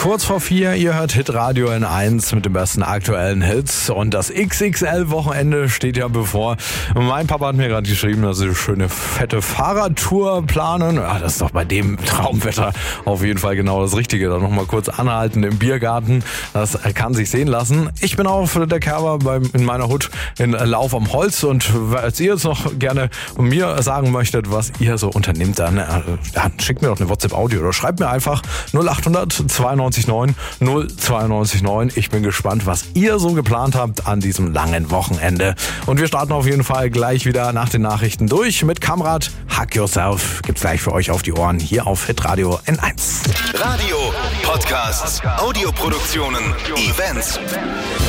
kurz vor 4, ihr hört Hitradio N1 mit den besten aktuellen Hits und das XXL-Wochenende steht ja bevor. Mein Papa hat mir gerade geschrieben, dass sie eine schöne, fette Fahrradtour planen. Ja, das ist doch bei dem Traumwetter auf jeden Fall genau das Richtige. Dann nochmal kurz anhalten im Biergarten, das kann sich sehen lassen. Ich bin auf der Kerber in meiner Hut in Lauf am Holz und als ihr jetzt noch gerne mir sagen möchtet, was ihr so unternimmt, dann schickt mir doch eine WhatsApp-Audio oder schreibt mir einfach 0800 92 9 092 9. Ich bin gespannt, was ihr so geplant habt an diesem langen Wochenende. Und wir starten auf jeden Fall gleich wieder nach den Nachrichten durch mit Kamrat. Hug Yourself gibt's gleich für euch auf die Ohren hier auf Hitradio N1. Radio, Podcasts, Audioproduktionen, Events.